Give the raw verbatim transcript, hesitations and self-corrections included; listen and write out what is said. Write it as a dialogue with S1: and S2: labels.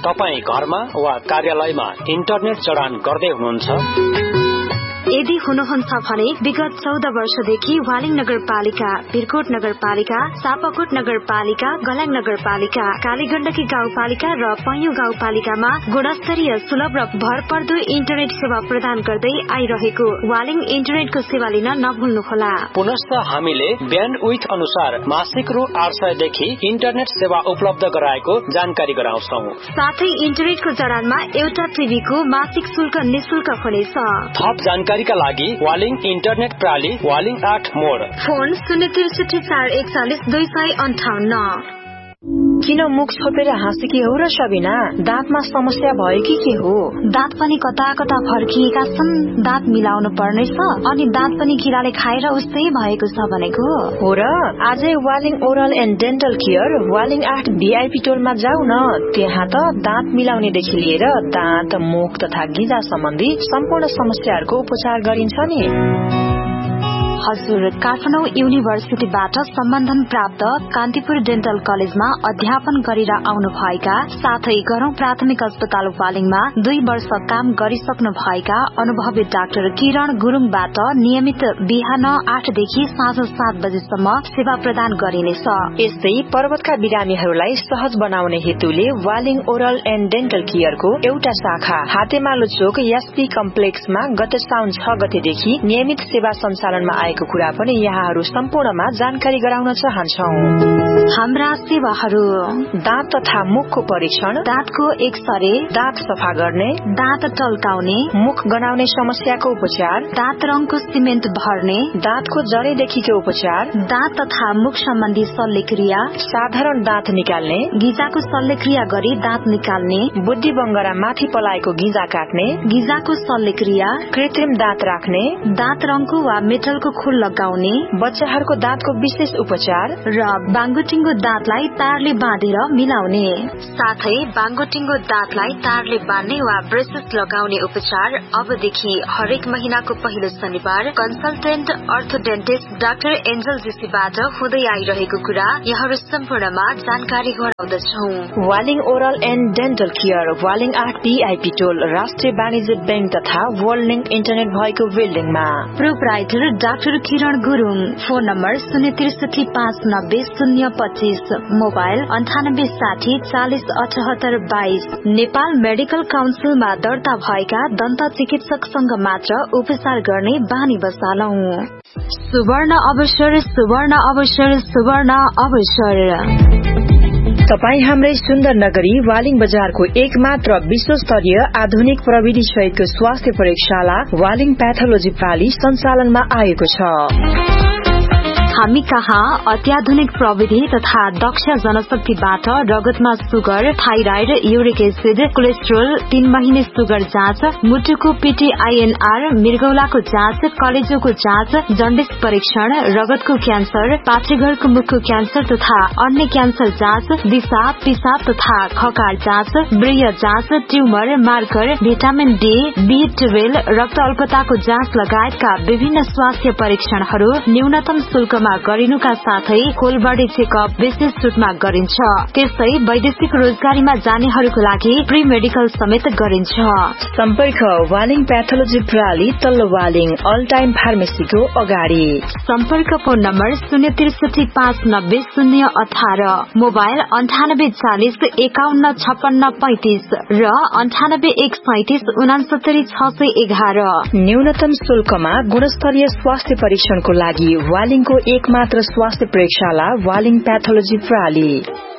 S1: तपाईँ घरमा वा कार्यालयमा इन्टरनेट जडान गर्दै हुनुहुन्छ?
S2: यदि हुनुहुन्छ भने विगत चौध वर्षदेखि वालिङ नगरपालिका, बिरकोट नगरपालिका, सापाकोट नगरपालिका, गलाङ नगरपालिका, कालीगण्डकी गाउँपालिका र पैयुँ गाउँपालिकामा गुणस्तरीय सुलभ र भरपर्दो इन्टरनेट सेवा प्रदान गर्दै आइरहेको वालिङ इन्टरनेटको सेवा लिन नभुल्नुहोला।
S1: पुनश्च हामीले ब्यान्डविड्थ अनुसार मासिक रु आठ सय देखि इन्टरनेट सेवा उपलब्ध गराएको जानकारी गराउँछौ।
S2: साथै इन्टरनेटको जडानमा एउटा टिभीको मासिक शुल्क निशुल्क हुनेछ।
S1: थप जानकारी का लागि वालिङ इन्टरनेट प्रणाली वालिङ आठ मोड,
S2: फोन शून्य त्रिसठी चार एकचालिस दुई सय अन्ठाउन्न।
S3: किन मुख छोपेर हाँसेकी हो र सबिना? दाँतमा समस्या भयो कि के हो?
S2: दाँत पनि कता कता फर्किएका छन्, दाँत मिलाउनु पर्नेछ, अनि दाँत पनि किराले खाएर उस्तै भएको छ भनेको
S3: हो र। आजै Waling oral and dental care Waling आठ भिआइपी टोलमा जाऊ न। त्यहाँ त दाँत मिलाउनेदेखि लिएर दाँत, मुख तथा गिजा सम्बन्धी सम्पूर्ण समस्याहरूको उपचार गरिन्छ नि।
S2: हजुर, काठमाडौँ युनिभर्सिटीबाट सम्बन्धन प्राप्त कान्तिपुर डेन्टल कलेजमा अध्यापन गरेर आउनु भएका साथै गरौं प्राथमिक अस्पताल वालिङमा दुई वर्ष काम गरिसक्नु भएका अनुभवी डाक्टर किरण गुरुङबाट नियमित बिहान आठदेखि साँझ सात बजेसम्म सेवा प्रदान गरिनेछ।
S3: यस्तै पर्वतका बिरामीहरूलाई सहज बनाउने हेतुले वालिङ ओरल एन्ड डेन्टल केयरको एउटा शाखा हातेमालो चोक एसपी कम्प्लेक्समा गत साउन छ गतेदेखि नियमित सेवा सञ्चालनमा आएको कुरा पनि यहाँहरू सम्पूर्णमा जानकारी गराउन चाहन्छौ।
S2: हाम्रा सेवाहरू:
S3: दाँत तथा मुखको परीक्षण,
S2: दाँतको एक्सरे,
S3: दाँत सफा गर्ने,
S2: दाँत टल्काउने,
S3: मुख गनाउने समस्याको उपचार,
S2: दाँत रङको सिमेन्ट भर्ने,
S3: दाँतको जडेदेखिको उपचार,
S2: दाँत तथा मुख सम्बन्धी शल्यक्रिया,
S3: साधारण दाँत निकाल्ने,
S2: गिजाको शल्यक्रिया गरी दाँत निकाल्ने,
S3: बुद्धि बङ्गरा माथि पलाएको गिजा काट्ने,
S2: गिजाको शल्यक्रिया,
S3: कृत्रिम दाँत राख्ने,
S2: दाँत रङको वा मेटलको खुल लगाउने,
S3: बच्चाहरूको दाँतको विशेष उपचार
S2: र बाङ्गोटिङ्गो दाँतलाई तारले बाँधेर मिलाउने, साथै बाङ्गोटिङ्गो दाँतलाई तारले बाँध्ने वा ब्रेसेस लगाउने उपचार अबदेखि हरेक महिनाको पहिलो शनिबार कन्सल्टेन्ट अर्थोडेन्टिस्ट डाक्टर एन्जल जेसीबाट हुँदै आइरहेको कुरा यहाँहरू सम्पूर्णमा जानकारी गराउँदछौ।
S3: Waling oral and dental care Waling आठ पीआईपी टोल राष्ट्रिय वाणिज्य बैंक तथा वर्ल्ड लिंक इन्टरनेट भएको बिल्डिङमा।
S2: प्रोप्राइटर डाक्टर किरण गुरुङ, फोन नम्बर शून्य त्रिसठी पाँच नब्बे शून्य पच्चीस, मोबाइल अन्ठानब्बे साठी चालिस अठहत्तर बाइस। नेपाल मेडिकल काउन्सिलमा दर्ता भएका दन्त चिकित्सकसँग मात्र उपचार गर्ने बानी बसालौ। सुवर्ण अवसर, सुवर्ण अवसर, सुवर्ण अवसर।
S3: तपाई हाम्रै सुन्दर नगरी वालिङ बजारको एकमात्र विश्वस्तरीय आधुनिक प्रविधि सहितको स्वास्थ्य प्रयोगशाला वालिङ प्याथोलोजी प्रणाली सञ्चालनमा आएको छ।
S2: हामी कहाँ अत्याधुनिक प्रविधि तथा दक्ष जनशक्तिबाट रगतमा sugar, thyroid, uric acid, cholesterol, तीन महिने सुगर जाँच, मुटुको पीटीआईएनआर, मृगौलाको जाँच, कलेजोको जाँच, जन्डिस परीक्षण, रगतको क्यान्सर, पाठेघरको मुखको क्यान्सर तथा अन्य क्यान्सर जाँच, दिशा, पिसाब तथा खकार जाँच, ब्रेय जाँच, tumour, marker, vitamin D, be twelve, रक्त अल्पताको जाँच लगायतका विभिन्न स्वास्थ्य परीक्षणहरू न्यूनतम शुल्कमा गरिनुका साथै कोलबडी चेकअप विशेष छुटमा गरिन्छ। त्यसै वैदेशिक रोजगारीमा जानेहरूको लागि प्री मेडिकल समेत गरिन्छ।
S3: सम्पर्क वालिङ प्याथोलोजी प्रणाली तल्लो वालिङ अल टाइम फार्मेसीको अगाडि।
S2: सम्पर्क फोन नम्बर शून्य त्रिसठी पाँच नब्बे शून्य अठार, मोबाइल अन्ठानब्बे चालिस एकाउन्न छप्पन्न पैंतिस र अन्ठानब्बे एक सैतिस उनासत्तरी छ सय एघार।
S3: न्यूनतम शुल्कमा गुणस्तरीय स्वास्थ्य परीक्षणको लागि वालिङको एकमात्र स्वास्थ्य प्रयोगशाला वालिङ प्याथोलोजी प्रणाली।